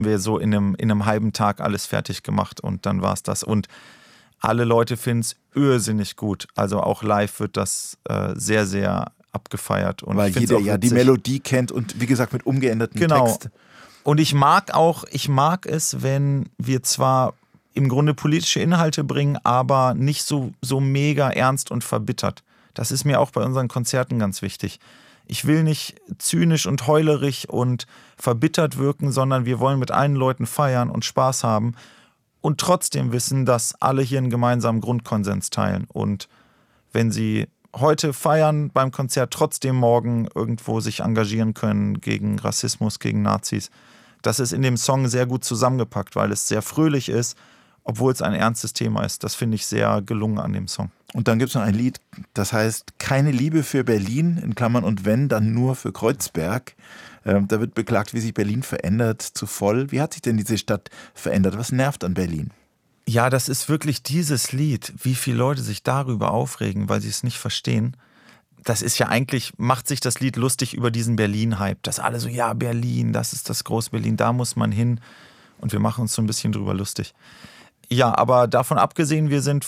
wir so in einem halben Tag alles fertig gemacht und dann war es das. Und alle Leute finden es irrsinnig gut. Also auch live wird das sehr, sehr abgefeiert. Und weil jeder ja die Melodie kennt und wie gesagt mit umgeänderten Text. Und ich mag es, wenn wir zwar im Grunde politische Inhalte bringen, aber nicht so mega ernst und verbittert. Das ist mir auch bei unseren Konzerten ganz wichtig. Ich will nicht zynisch und heulerig und verbittert wirken, sondern wir wollen mit allen Leuten feiern und Spaß haben und trotzdem wissen, dass alle hier einen gemeinsamen Grundkonsens teilen. Und wenn sie heute feiern beim Konzert, trotzdem morgen irgendwo sich engagieren können gegen Rassismus, gegen Nazis, das ist in dem Song sehr gut zusammengepackt, weil es sehr fröhlich ist, obwohl es ein ernstes Thema ist. Das finde ich sehr gelungen an dem Song. Und dann gibt es noch ein Lied, das heißt Keine Liebe für Berlin, in Klammern und wenn, dann nur für Kreuzberg. Da wird beklagt, wie sich Berlin verändert zu voll. Wie hat sich denn diese Stadt verändert? Was nervt an Berlin? Ja, das ist wirklich dieses Lied, wie viele Leute sich darüber aufregen, weil sie es nicht verstehen. Das ist ja eigentlich, macht sich das Lied lustig über diesen Berlin-Hype. Dass alle so, ja, Berlin, das ist das Groß-Berlin, da muss man hin. Und wir machen uns so ein bisschen drüber lustig. Ja, aber davon abgesehen, wir sind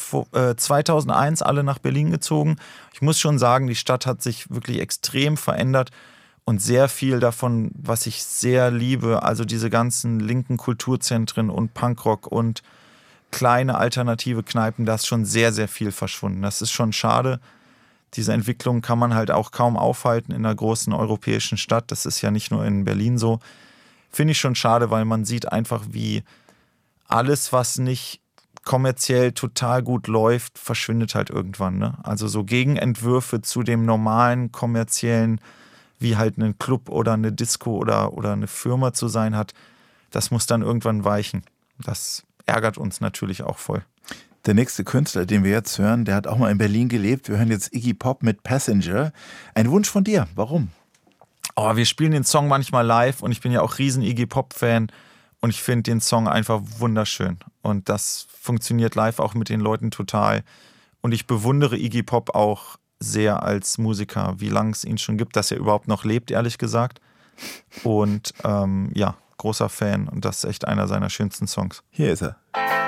2001 alle nach Berlin gezogen. Ich muss schon sagen, die Stadt hat sich wirklich extrem verändert und sehr viel davon, was ich sehr liebe, also diese ganzen linken Kulturzentren und Punkrock und kleine alternative Kneipen, da ist schon sehr, sehr viel verschwunden. Das ist schon schade. Diese Entwicklung kann man halt auch kaum aufhalten in einer großen europäischen Stadt. Das ist ja nicht nur in Berlin so. Finde ich schon schade, weil man sieht einfach, wie alles, was nicht kommerziell total gut läuft, verschwindet halt irgendwann. Ne? Also so Gegenentwürfe zu dem normalen kommerziellen, wie halt ein Club oder eine Disco oder eine Firma zu sein hat, das muss dann irgendwann weichen. Das ärgert uns natürlich auch voll. Der nächste Künstler, den wir jetzt hören, der hat auch mal in Berlin gelebt. Wir hören jetzt Iggy Pop mit Passenger. Ein Wunsch von dir, warum? Oh, wir spielen den Song manchmal live und ich bin ja auch riesen Iggy Pop-Fan. Und ich finde den Song einfach wunderschön. Und das funktioniert live auch mit den Leuten total. Und ich bewundere Iggy Pop auch sehr als Musiker, wie lange es ihn schon gibt, dass er überhaupt noch lebt, ehrlich gesagt. Und ja, großer Fan. Und das ist echt einer seiner schönsten Songs. Hier ist er.